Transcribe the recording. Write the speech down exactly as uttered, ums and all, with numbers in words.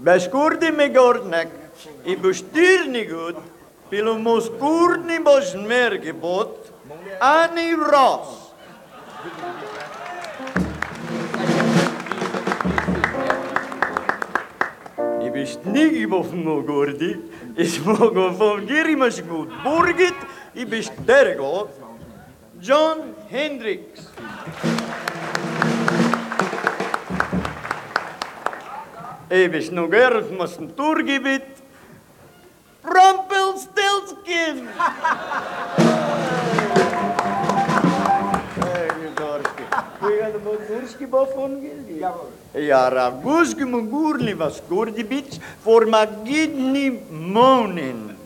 Beskurdi me gornek, i bestirni gut, pilo moskurni bosmergebot, ani ras. I bestnigi bofno gordi, is mogo von girimas gut burgit, i bestergot, John Hendricks. Ich bin noch erst aus dem Tourgebiet. Rumpelstiltskin! Вы на Мурский бафон гели? Ja, Raguski Mugurli was Gurdibits for Magidni Monin.